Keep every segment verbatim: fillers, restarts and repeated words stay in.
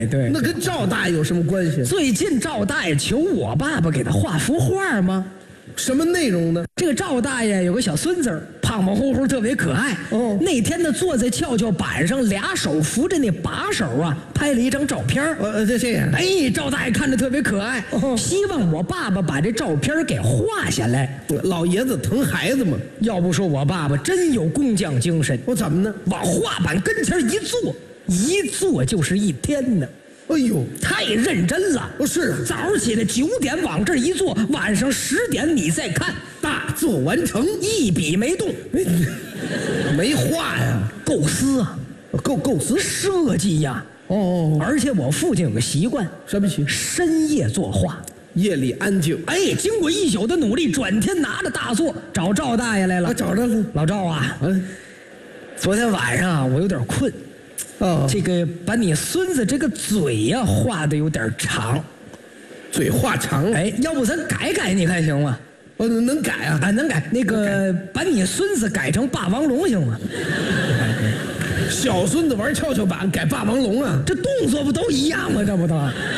对， 那跟赵大爷有什么关系？ 最近赵大爷求我爸爸给他画幅画吗？ 什么内容呢？ 这个赵大爷有个小孙子，胖胖乎乎，特别可爱。 哦， 那天呢，坐在跷跷板上，俩手扶着那把手啊，拍了一张照片。 呃，这这样。 哎，赵大爷看着特别可爱，哦，希望我爸爸把这照片给画下来。 老爷子疼孩子嘛。 要不说我爸爸真有工匠精神。 我怎么呢？ 往画板跟前一坐，一坐就是一天呢。 哎呦， 太认真了！ 不是， 早上起来九点往这儿一坐，晚上十点你再看， 大作完成， 一笔没动， 没画呀， 构思啊， 构构思设计呀。 哦， 而且我父亲有个习惯， 什么习惯？ 深夜作画， 夜里安静。 哎，经过一宿的努力，转天拿着大作找赵大爷来了。 啊、找着了， 老赵啊， 嗯， 昨天晚上啊，我有点困。 哦， 这个把你孙子这个嘴呀、啊、画的有点长， 嘴画长了。 哎，要不咱改改，你看行吗？ 哦，能改啊？ 啊，能改。那个把你孙子改成霸王龙行吗？ 小孙子玩跷跷板改霸王龙啊？ 这动作不都一样吗？这不都？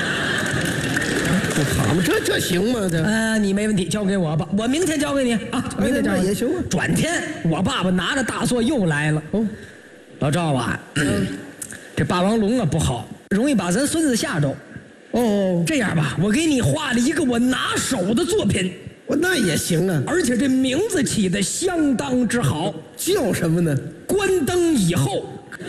不好吗？这这行吗？这呃，你没问题，交给我吧，我明天交给你啊，明天交也行啊。 转天我爸爸拿着大作又来了。哦，老赵啊。嗯，这霸王龙啊不好，容易把咱孙子吓着。哦，这样吧，我给你画了一个我拿手的作品。 我那也行啊， 而且这名字起得相当之好， 叫什么呢？ 关灯以后，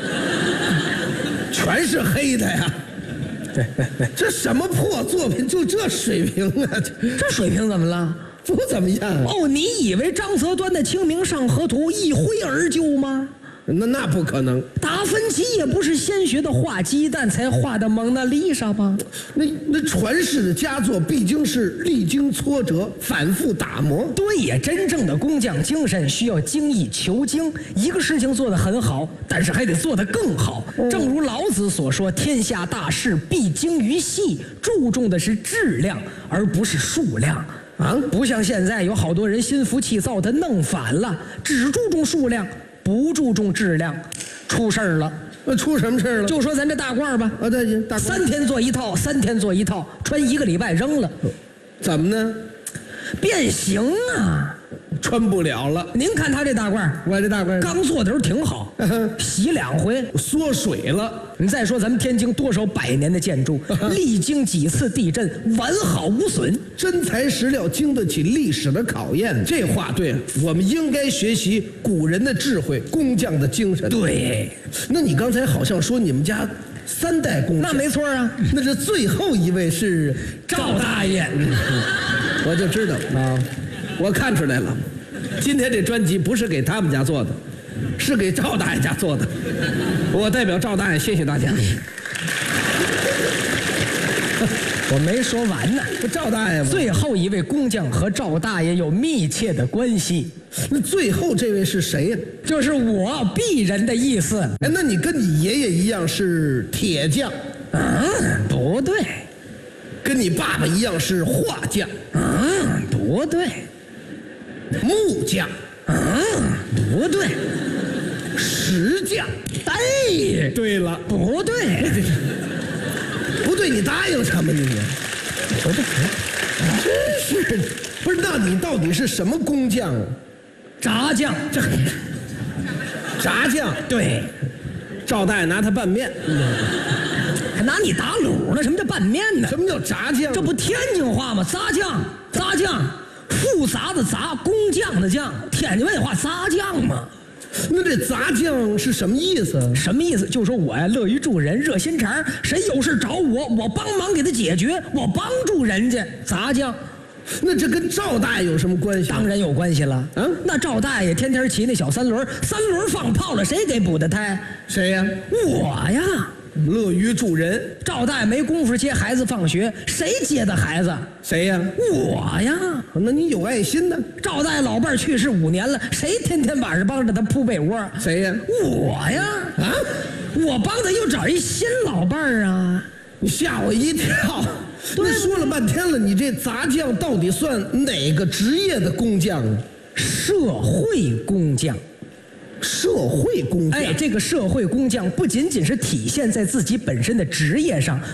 全是黑的呀。 对对对， 这什么破作品，就这水平啊？ 这水平怎么了？ 不怎么样啊。 哦，你以为张择端的《清明上河图》一挥而就吗？ 那那不可能， 达芬奇也不是先学的画鸡蛋才画的蒙娜丽莎吗？ 那那传世的佳作必经是历经挫折，反复打磨。 对呀，真正的工匠精神需要精益求精，一个事情做得很好，但是还得做得更好。嗯、正如老子所说：“天下大事必精于细”，注重的是质量，而不是数量。啊，不像现在有好多人心浮气躁，他弄反了，只注重数量。不注重质量，出事儿了。 那出什么事儿了？ 就说咱这大褂吧， 啊，对，大褂三天做一套，三天做一套，穿一个礼拜扔了， 怎么呢？ 变形啊， 穿不了了。 您看他这大褂， 我这大褂刚做的时候挺好，洗两回缩水了。 你再说咱们天津多少百年的建筑，历经几次地震，完好无损， 真材实料，经得起历史的考验。这话对，我们应该学习古人的智慧，工匠的精神。 对， 那你刚才好像说你们家三代工匠， 那没错啊。 那是最后一位是赵大爷， 我就知道啊，我看出来了。今天这专辑不是给他们家做的，是给赵大爷家做的。我代表赵大爷谢谢大家。 我没说完呢， 赵大爷最后一位工匠和赵大爷有密切的关系。 那最后这位是谁呀？ 就是我鄙人的意思。 哎，那你跟你爷爷一样是铁匠？ 嗯，不对。 跟你爸爸一样是画匠？ 嗯，不对。 木匠？ 嗯，不对。 石匠？ 哎， 对了， 不对。 不对，你答应什么你？我这真是不是？那你到底是什么工匠啊？ 炸酱。 这炸酱？ 对。 赵大爷拿他拌面， 还拿你打卤呢？什么叫拌面呢？ 什么叫炸酱？ 这不天津话吗？杂酱，杂酱，复杂的杂，工匠的匠，天津卫话杂酱嘛。 那这杂酱是什么意思？ 什么意思？就说我呀乐于助人，热心肠，谁有事找我，我帮忙给他解决，我帮助人家。杂酱。 那这跟赵大爷有什么关系？ 当然有关系了。嗯，那赵大爷天天骑那小三轮，三轮放炮了，谁给补的胎？ 谁呀？ 我呀。 乐于助人。 赵大爷没工夫接孩子放学，谁接的孩子？ 谁呀？ 我呀。 那你有爱心呢？ 赵大爷老伴儿去世五年了，谁天天晚上帮着他铺被窝？ 谁呀？ 我呀。啊，我帮他又找一新老伴儿啊！ 你吓我一跳。那说了半天了，你这杂匠到底算哪个职业的工匠啊？ 社会工匠。 社会工匠。 哎，这个社会工匠不仅仅是体现在自己本身的职业上，